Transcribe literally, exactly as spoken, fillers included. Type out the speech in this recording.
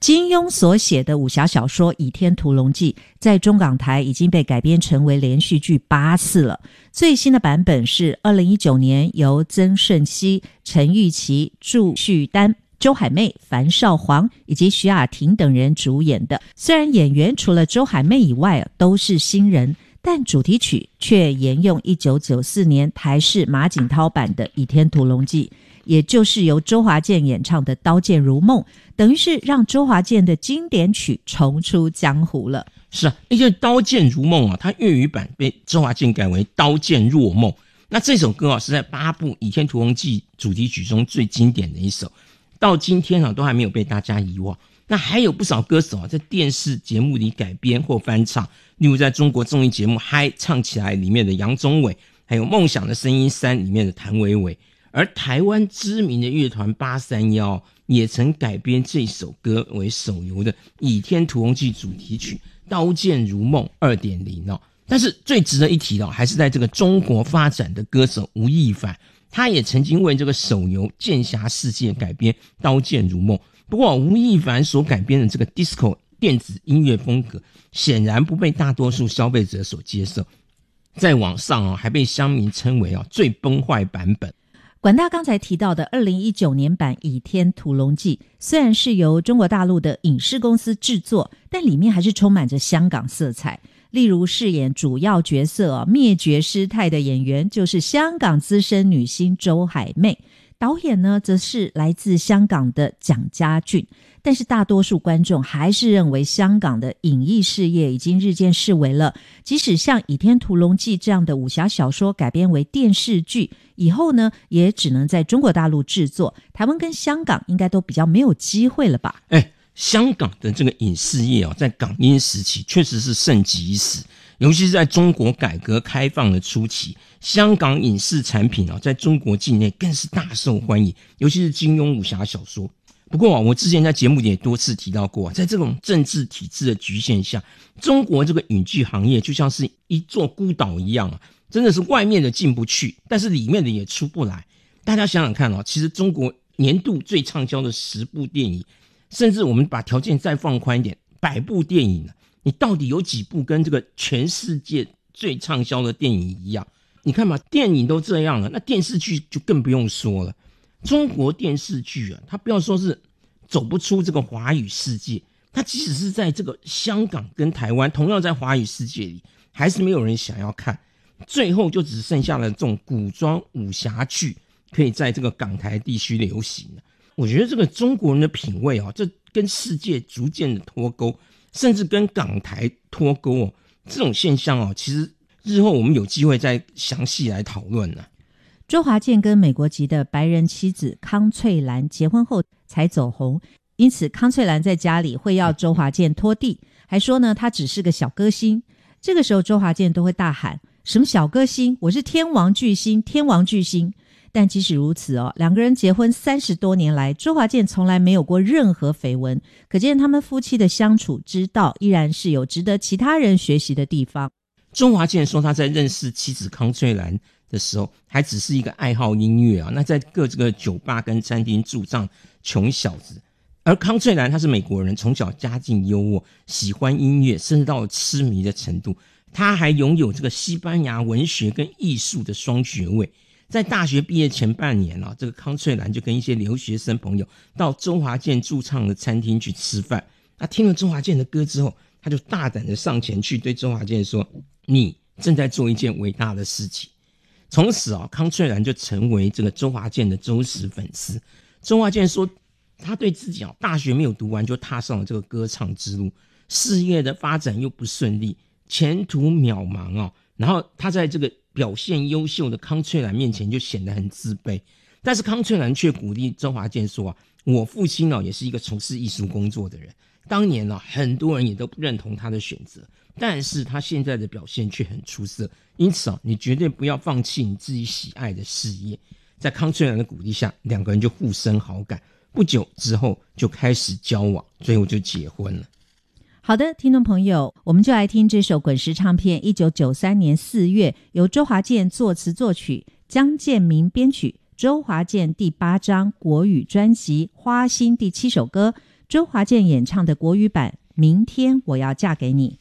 金庸所写的武侠小说《倚天屠龙记》在中港台已经被改编成为连续剧八次了。最新的版本是二零一九年由曾舜晞、陈钰琪、祝绪丹、周海媚、樊少皇以及徐雅婷等人主演的。虽然演员除了周海媚以外都是新人，但主题曲却沿用一九九四年台视马景涛版的《倚天屠龙记》，也就是由周华健演唱的《刀剑如梦》，等于是让周华健的经典曲重出江湖了。 是啊，因为《刀剑如梦》啊，它粤语版被周华健改为《刀剑若梦》。那这首歌啊，是在八部《倚天屠龙记》主题曲中最经典的一首，到今天啊，都还没有被大家遗忘。那还有不少歌手啊，在电视节目里改编或翻唱，例如在中国综艺节目《嗨唱起来》里面的杨宗纬，还有《梦想的声音三》里面的谭维维。而台湾知名的乐团八三一也曾改编这首歌为手游的《倚天屠龙记》主题曲《刀剑如梦 二点零》哦。但是最值得一提的还是在这个中国发展的歌手吴亦凡，他也曾经为这个手游《剑侠世界》改编《刀剑如梦》。不过吴亦凡所改编的这个 disco 电子音乐风格显然不被大多数消费者所接受，在网上、哦、还被乡民称为、哦、最崩坏版本。 管大刚才提到的二零一九年版《倚天屠龙记》虽然是由中国大陆的影视公司制作，但里面还是充满着香港色彩。例如饰演主要角色、哦、灭绝师太的演员就是香港资深女星周海媚，导演呢则是来自香港的蒋家俊。但是大多数观众还是认为香港的影艺事业已经日渐式微了，即使像《倚天屠龙记》这样的武侠小说改编为电视剧，以后呢也只能在中国大陆制作，台湾跟香港应该都比较没有机会了吧。 哎，香港的这个影视业、哦、在港英时期确实是盛极一时，尤其是在中国改革开放的初期，香港影视产品、哦、在中国境内更是大受欢迎，尤其是金庸武侠小说。不过、啊、我之前在节目里也多次提到过、啊、在这种政治体制的局限下，中国这个影剧行业就像是一座孤岛一样啊，真的是外面的进不去，但是里面的也出不来。大家想想看啊，其实中国年度最畅销的十部电影，甚至我们把条件再放宽一点，百部电影、啊、你到底有几部跟这个全世界最畅销的电影一样？你看嘛，电影都这样了，那电视剧就更不用说了。中国电视剧啊，它不要说是走不出这个华语世界，它即使是在这个香港跟台湾同样在华语世界里，还是没有人想要看，最后就只剩下了这种古装武侠剧可以在这个港台地区流行了。我觉得这个中国人的品味啊，这跟世界逐渐的脱钩，甚至跟港台脱钩哦，这种现象哦，其实日后我们有机会再详细来讨论呢、啊。 周华健跟美国籍的白人妻子康翠兰结婚后才走红，因此康翠兰在家里会要周华健拖地，还说呢他只是个小歌星。这个时候周华健都会大喊，什么小歌星，我是天王巨星，天王巨星。但即使如此哦，两个人结婚三十多年来，周华健从来没有过任何绯闻，可见他们夫妻的相处之道依然是有值得其他人学习的地方。 周华健说他在认识妻子康翠兰的时候还只是一个爱好音乐啊，那在各这个酒吧跟餐厅驻唱穷小子。而康翠兰他是美国人，从小家境优渥，喜欢音乐，甚至到了痴迷的程度。他还拥有这个西班牙文学跟艺术的双学位。在大学毕业前半年啊，这个康翠兰就跟一些留学生朋友到周华健驻唱的餐厅去吃饭。他听了周华健的歌之后，他就大胆的上前去对周华健说，你正在做一件伟大的事情。从此啊，康翠兰就成为这个周华健的忠实粉丝。周华健说他对自己啊大学没有读完就踏上了这个歌唱之路，事业的发展又不顺利，前途渺茫啊。然后他在这个表现优秀的康翠兰面前就显得很自卑，但是康翠兰却鼓励周华健说啊，我父亲啊也是一个从事艺术工作的人，当年啊很多人也都不认同他的选择，但是他现在的表现却很出色，因此啊你绝对不要放弃你自己喜爱的事业。在康翠兰的鼓励下，两个人就互生好感，不久之后就开始交往，最后就结婚了。 好的，听众朋友，我们就来听这首滚石唱片一九九三年四月由周华健作词作曲，江建民编曲，周华健第八张国语专辑《花心》第七首歌， 周华健演唱的国语版《明天我要嫁给你》。